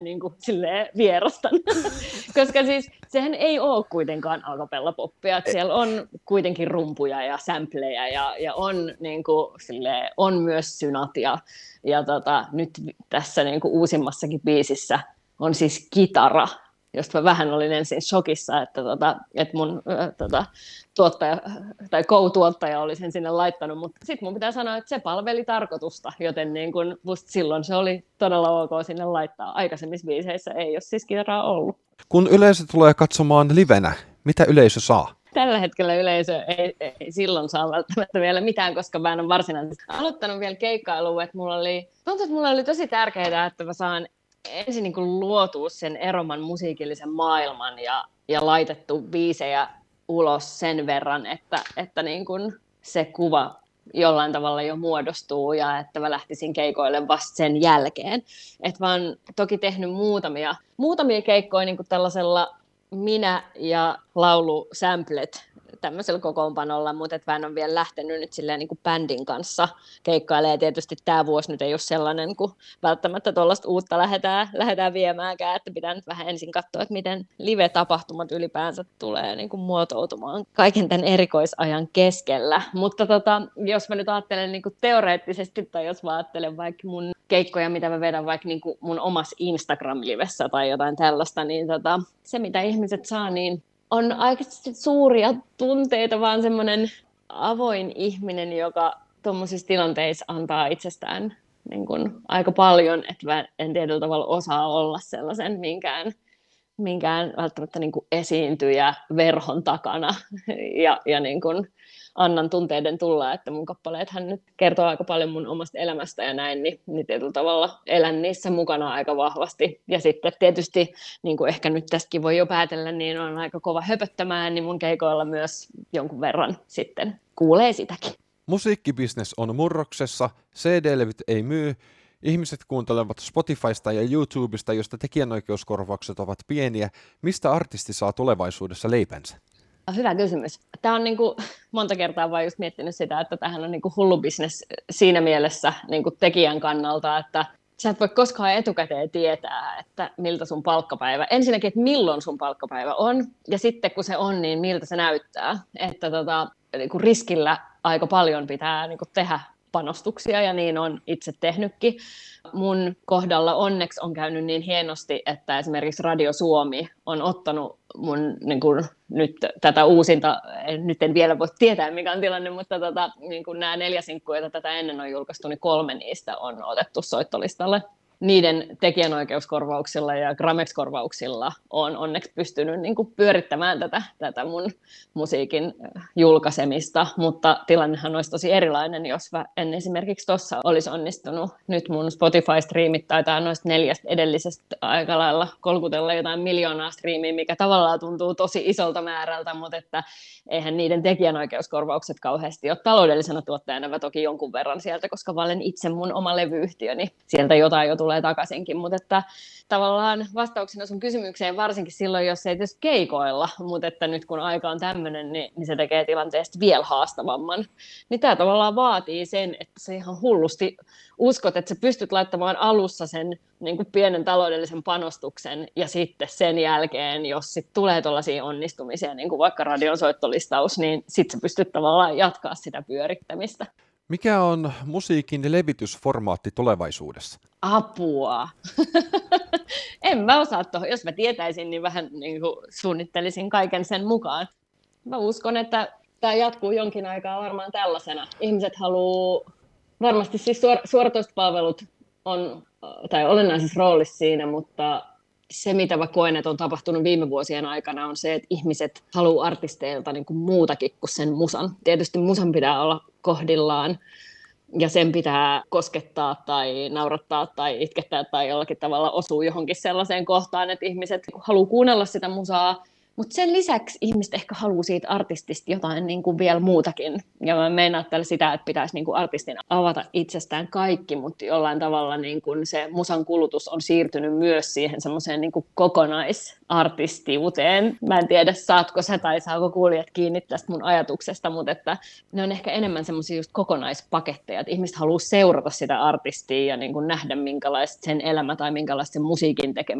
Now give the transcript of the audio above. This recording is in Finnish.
niin kuin silleen vierastan. Koska siis sehän ei ole kuitenkaan a cappella poppia, että siellä on kuitenkin rumpuja ja samplejä ja on, niin kuin, silleen, on myös synat ja nyt tässä niin kuin uusimmassakin biisissä on siis kitara, josta mä vähän olin ensin shokissa, että mun tuottaja tai co-tuottaja oli sen sinne laittanut, mutta sitten mun pitää sanoa, että se palveli tarkoitusta, joten niin kun silloin se oli todella ok sinne laittaa. Aikaisemmissa biiseissä ei ole siis kitaraa ollut. Kun yleisö tulee katsomaan livenä, mitä yleisö saa? Tällä hetkellä yleisö ei silloin saa välttämättä vielä mitään, koska mä en ole varsinaisesti aloittanut vielä keikkailua, että tuntuu, että mulla oli tosi tärkeää, että mä saan ensin niin kuin luotua sen eroman musiikillisen maailman ja laitettu biisejä ulos sen verran, että niin kuin se kuva jollain tavalla jo muodostuu ja että mä lähtisin keikoille vasta sen jälkeen. Että mä oon toki tehnyt muutamia keikkoja niin kuin tällaisella minä ja laulusamplet tämmöisellä kokoonpanolla, mutta mä en ole vielä lähtenyt nyt silleen niin kuin bändin kanssa keikkailemaan. Tietysti tämä vuosi nyt ei ole sellainen, kun välttämättä tuollaista uutta lähdetään viemäänkään, että pitää nyt vähän ensin katsoa, että miten live-tapahtumat ylipäänsä tulee niin kuin muotoutumaan kaiken tämän erikoisajan keskellä. Mutta jos mä nyt ajattelen niin kuin teoreettisesti, tai jos mä ajattelen vaikka mun keikkoja, mitä mä vedän vaikka niin kuin mun omassa Instagram-livessä tai jotain tällaista, niin se mitä ihmiset saa, niin on aika suuria tunteita, vaan semmoinen avoin ihminen, joka tuommoisissa tilanteissa antaa itsestään niin kuin aika paljon, että mä en tietyllä tavalla osaa olla sellaisen minkään välttämättä niin kuin esiintyjä verhon takana ja niin kuin annan tunteiden tulla, että mun kappaleethan nyt kertoo aika paljon mun omasta elämästä ja näin, niin tietyllä tavalla elän niissä mukana aika vahvasti. Ja sitten tietysti, niin kuin ehkä nyt tästäkin voi jo päätellä, niin on aika kova höpöttämään, niin mun keikoilla myös jonkun verran sitten kuulee sitäkin. Musiikkibisnes on murroksessa, CD-levyt ei myy, ihmiset kuuntelevat Spotifysta ja YouTubesta, josta tekijänoikeuskorvaukset ovat pieniä. Mistä artisti saa tulevaisuudessa leipänsä? Hyvä kysymys. Tämä on monta kertaa vaan just miettinyt sitä, että tämähän on hullu bisnes siinä mielessä tekijän kannalta, että sä et voi koskaan etukäteen tietää, että miltä sun palkkapäivä, ensinnäkin, että milloin sun palkkapäivä on, ja sitten kun se on, niin miltä se näyttää. Että riskillä aika paljon pitää tehdä panostuksia, ja niin on itse tehnytkin. Mun kohdalla onneksi on käynyt niin hienosti, että esimerkiksi Radio Suomi on ottanut mun nyt tätä uusinta, nyt en vielä voi tietää mikä on tilanne, mutta nämä 4 sinkkua, joita tätä ennen on julkaistu, niin 3 niistä on otettu soittolistalle. Niiden tekijänoikeuskorvauksilla ja Gramex-korvauksilla on onneksi pystynyt pyörittämään tätä mun musiikin julkaisemista, mutta tilannehan olisi tosi erilainen, jos en esimerkiksi tuossa olisi onnistunut. Nyt mun Spotify-striimit taitaa noista 4 edellisestä aika lailla kolkutella jotain 1 miljoonaa striimiä, mikä tavallaan tuntuu tosi isolta määrältä, mutta että eihän niiden tekijänoikeuskorvaukset kauheasti ole taloudellisena tuottajana, mä toki jonkun verran sieltä, koska mä olen itse mun oma levyyhtiöni, sieltä jotain jo tulee takaisinkin, mutta että tavallaan vastauksena sun kysymykseen, varsinkin silloin, jos ei tietysti keikoilla, mutta että nyt kun aika on tämmöinen, niin se tekee tilanteesta vielä haastavamman. Niin tämä tavallaan vaatii sen, että sä ihan hullusti uskot, että sä pystyt laittamaan alussa sen niin kuin pienen taloudellisen panostuksen, ja sitten sen jälkeen, jos sit tulee tuollaisia onnistumisia, niin kuin vaikka radion soittolistaus, niin sitten sä pystyt tavallaan jatkaa sitä pyörittämistä. Mikä on musiikin levitysformaatti tulevaisuudessa? Apua. En mä osaa tuohon. Jos mä tietäisin, niin vähän niin kuin suunnittelisin kaiken sen mukaan. Mä uskon, että tämä jatkuu jonkin aikaa varmaan tällaisena. Ihmiset haluaa, varmasti siis suoratoistopalvelut on tai olennaisessa roolissa siinä, mutta se, mitä mä koen, että on tapahtunut viime vuosien aikana, on se, että ihmiset haluaa artisteilta niin kuin muutakin kuin sen musan. Tietysti musan pitää olla kohdillaan ja sen pitää koskettaa tai naurattaa tai itkettää tai jollakin tavalla osua johonkin sellaiseen kohtaan, että ihmiset haluaa kuunnella sitä musaa, Mutta sen lisäksi ihmiset ehkä haluaa siitä artistista jotain niin kuin vielä muutakin. Ja mä meinaan tällä sitä, että pitäisi niin kuin artistin avata itsestään kaikki, mutta jollain tavalla niin kuin se musan kulutus on siirtynyt myös siihen semmoiseen niin kuin kokonaisartistiuteen. Mä en tiedä, saatko sä tai saako kuulijat kiinni tästä mun ajatuksesta, mutta että ne on ehkä enemmän semmoisia just kokonaispaketteja, että ihmiset haluaa seurata sitä artistia ja niin kuin nähdä, minkälaista sen elämä tai minkälaista sen musiikin tekeminen